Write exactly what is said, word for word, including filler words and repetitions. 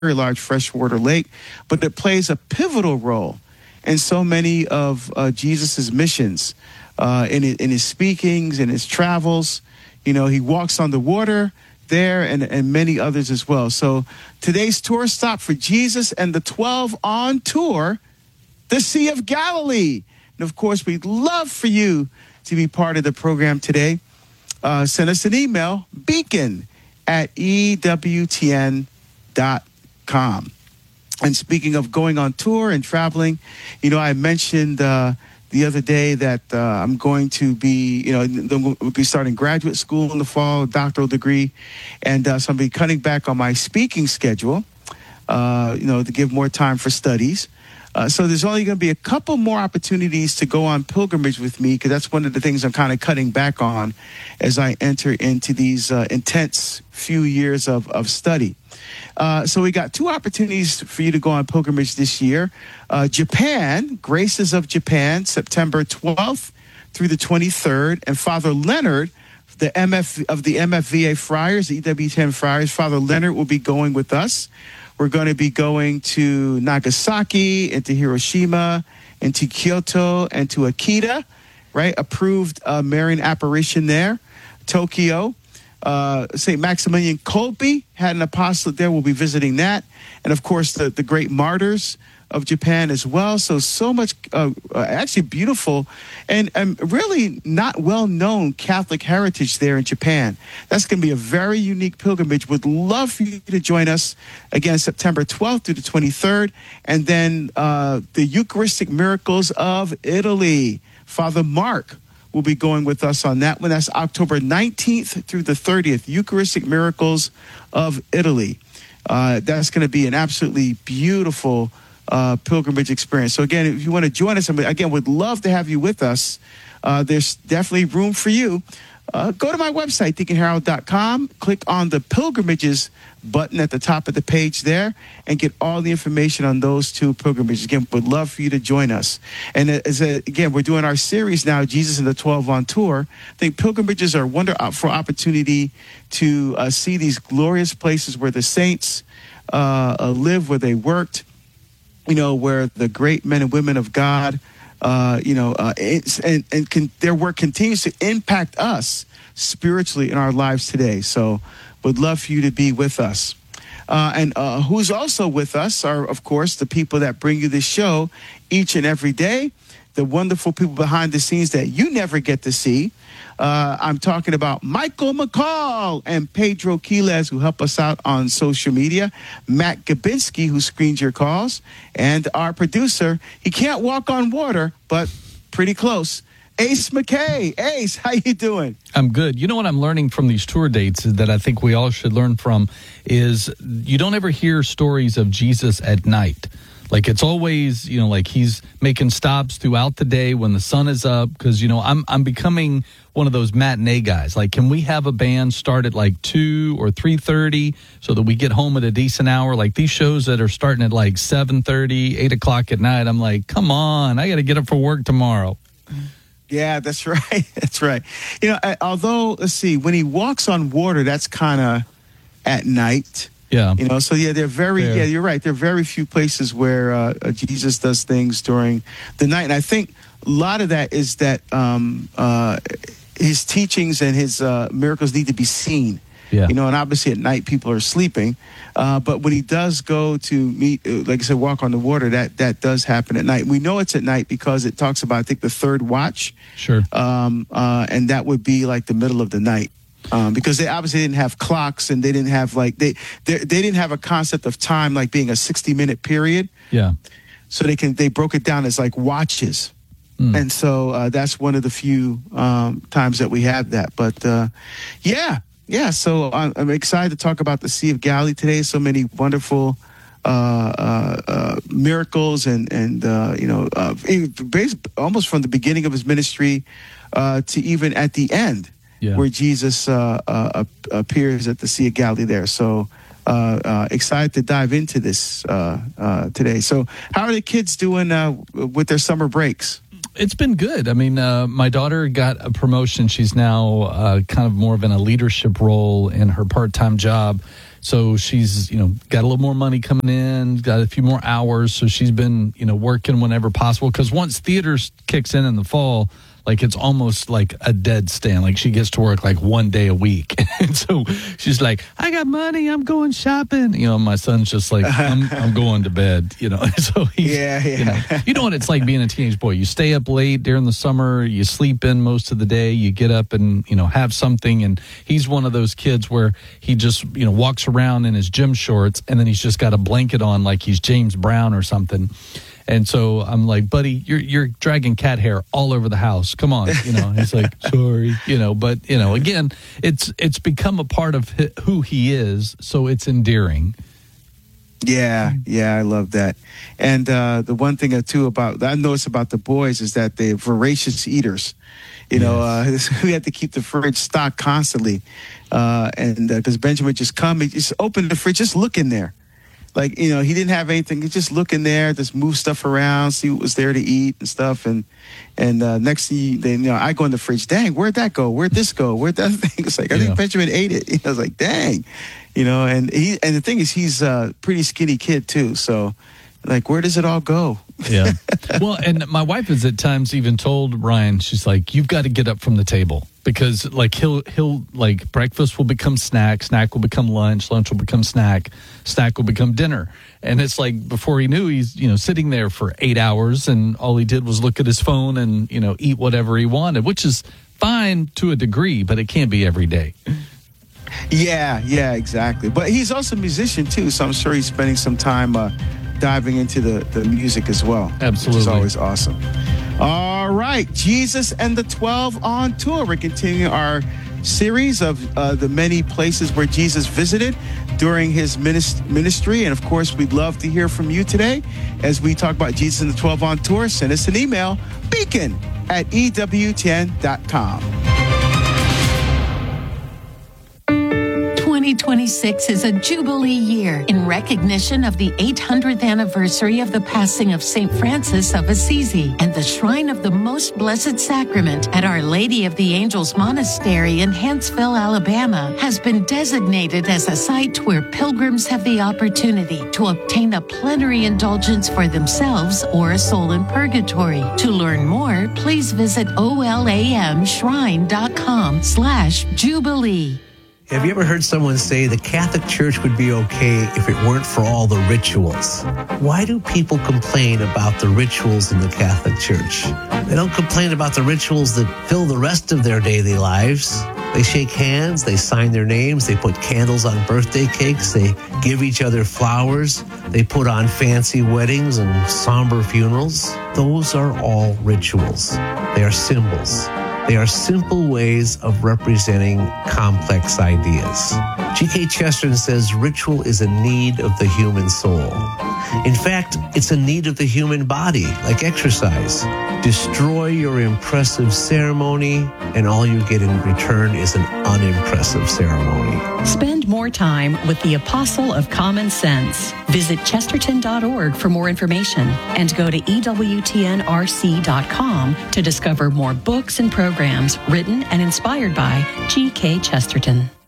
very large freshwater lake, but it plays a pivotal role in so many of uh, Jesus's missions, uh, in his, in his speakings, in his travels. You know, he walks on the water there, and, and many others as well. So today's tour stop for Jesus and the twelve on tour, the Sea of Galilee. And of course, we'd love for you to be part of the program today. Uh, send us an email, beacon at E W T N dot com. And speaking of going on tour and traveling, you know, I mentioned uh, the other day that uh, I'm going to be, you know, we'll be starting graduate school in the fall, a doctoral degree. And uh, so I'll be cutting back on my speaking schedule, uh, you know, to give more time for studies. Uh, so there's only going to be a couple more opportunities to go on pilgrimage with me, because that's one of the things I'm kind of cutting back on as I enter into these uh, intense few years of, of study. Uh, so we got two opportunities for you to go on pilgrimage this year. Uh, Japan, Graces of Japan, September twelfth through the twenty-third. And Father Leonard, the M F of the M F V A Friars, the E W T N Friars, Father Leonard will be going with us. We're going to be going to Nagasaki, and to Hiroshima, and to Kyoto, and to Akita, right? Approved uh, Marian apparition there. Tokyo. Uh, Saint Maximilian Kolbe had an apostolate there. We'll be visiting that. And, of course, the, the great martyrs of Japan as well. So, so much uh, uh, actually beautiful and um, really not well-known Catholic heritage there in Japan. That's going to be a very unique pilgrimage. Would love for you to join us, again, September twelfth through the twenty-third. And then uh, the Eucharistic Miracles of Italy. Father Mark will be going with us on that one. That's October nineteenth through the thirtieth, Eucharistic Miracles of Italy. Uh, that's going to be an absolutely beautiful uh, pilgrimage experience. So again, if you want to join us, again, would love to have you with us. Uh, there's definitely room for you. Uh, go to my website, deacon harold dot com, click on the pilgrimages button at the top of the page there, and get all the information on those two pilgrimages. Again, would love for you to join us. And as a, again, we're doing our series now, Jesus and the twelve on Tour. I think pilgrimages are a wonderful opportunity to uh, see these glorious places where the saints uh, uh, live, where they worked, you know, where the great men and women of God Uh, you know, uh, it's, and, and can, their work continues to impact us spiritually in our lives today. So would love for you to be with us. Uh, and uh, who's also with us are, of course, the people that bring you this show each and every day, the wonderful people behind the scenes that you never get to see. Uh, I'm talking about Michael McCall and Pedro Quiles, who help us out on social media. Matt Gabinski, who screens your calls. And our producer, he can't walk on water, but pretty close, Ace McKay. Ace, how you doing? I'm good. You know what I'm learning from these tour dates that I think we all should learn from is you don't ever hear stories of Jesus at night. Like, it's always, you know, like he's making stops throughout the day when the sun is up. Because, you know, I'm I'm becoming one of those matinee guys. Like, can we have a band start at like two or three thirty so that we get home at a decent hour? Like, these shows that are starting at like seven thirty, eight o'clock at night, I'm like, come on, I got to get up for work tomorrow. Yeah, that's right. That's right. You know, although, let's see, when he walks on water, that's kind of at night. Yeah. You know, so yeah, they're very, yeah, yeah you're right. There are very few places where uh, Jesus does things during the night. And I think a lot of that is that um, uh, his teachings and his uh, miracles need to be seen. Yeah. You know, and obviously at night people are sleeping. Uh, but when he does go to meet, uh, like I said, walk on the water, that, that does happen at night. We know it's at night because it talks about, I think, the third watch. Sure. Um, uh, and that would be like the middle of the night. Um, because they obviously didn't have clocks, and they didn't have like they, they they didn't have a concept of time like being a sixty minute period. Yeah. So they can they broke it down as like watches, mm. and so uh, that's one of the few um, times that we have that. But uh, yeah, yeah. So I'm, I'm excited to talk about the Sea of Galilee today. So many wonderful uh, uh, uh, miracles, and and uh, you know, uh, based almost from the beginning of his ministry uh, to even at the end. Yeah. Where Jesus uh, uh, appears at the Sea of Galilee there. So uh, uh, excited to dive into this uh, uh, today. So how are the kids doing uh, with their summer breaks? It's been good. I mean, uh, my daughter got a promotion. She's now uh, kind of more of in a leadership role in her part-time job. So she's, you know, got a little more money coming in, got a few more hours. So she's been, you know, working whenever possible. Because once theaters kicks in in the fall, like it's almost like a dead stand. Like she gets to work like one day a week. And so she's like, I got money, I'm going shopping. You know, my son's just like, I'm, I'm going to bed, you know. So he's, yeah, yeah. You know, you know what it's like being a teenage boy. You stay up late during the summer, you sleep in most of the day, you get up and, you know, have something. And he's one of those kids where he just, you know, walks around in his gym shorts and then he's just got a blanket on like he's James Brown or something. And so I'm like, buddy, you're you're dragging cat hair all over the house. Come on, you know. He's like, sorry, you know. But you know, again, it's it's become a part of who he is, so it's endearing. Yeah, yeah, I love that. And uh, the one thing too about that I noticed about the boys is that they're voracious eaters. You know, yes. uh, we had to keep the fridge stocked constantly, uh, and because uh, Benjamin just come, he just open the fridge, just look in there. Like, you know, he didn't have anything. He just look in there, just move stuff around, see what was there to eat and stuff. And and uh, next thing, you, then, you know, I go in the fridge. Dang, where'd that go? Where'd this go? Where'd that thing? It's like, I yeah. think Benjamin ate it. I was like, dang. You know, and he and the thing is, he's a pretty skinny kid, too. So, like, where does it all go? Yeah. Well, and my wife has at times even told Ryan, she's like, you've got to get up from the table. Because like he'll he'll like breakfast will become snack, snack will become lunch, lunch will become snack, snack will become dinner. And it's like before he knew, he's, you know, sitting there for eight hours and all he did was look at his phone and, you know, eat whatever he wanted, which is fine to a degree, but it can't be every day. Yeah, yeah, exactly. But he's also a musician too, so I'm sure he's spending some time uh, diving into the, the music as well. Absolutely. Which is always awesome. All right, Jesus and the twelve on tour. We're continuing our series of uh, the many places where Jesus visited during his ministry. And of course, we'd love to hear from you today as we talk about Jesus and the twelve on tour. Send us an email, beacon at E W T N dot com. twenty twenty-six is a Jubilee year in recognition of the eight hundredth anniversary of the passing of Saint Francis of Assisi, and the Shrine of the Most Blessed Sacrament at Our Lady of the Angels Monastery in Huntsville, Alabama, has been designated as a site where pilgrims have the opportunity to obtain a plenary indulgence for themselves or a soul in purgatory. To learn more, please visit olamshrine.com slash Jubilee. Have you ever heard someone say the Catholic Church would be okay if it weren't for all the rituals? Why do people complain about the rituals in the Catholic Church? They don't complain about the rituals that fill the rest of their daily lives. They shake hands, they sign their names, they put candles on birthday cakes, they give each other flowers, they put on fancy weddings and somber funerals. Those are all rituals. They are symbols. They are simple ways of representing complex ideas. G K Chesterton says ritual is a need of the human soul. In fact, it's a need of the human body, like exercise. Destroy your impressive ceremony, and all you get in return is an unimpressive ceremony. Spend more time with the Apostle of Common Sense. Visit chesterton dot org for more information and go to E W T N R C dot com to discover more books and programs written and inspired by G K Chesterton.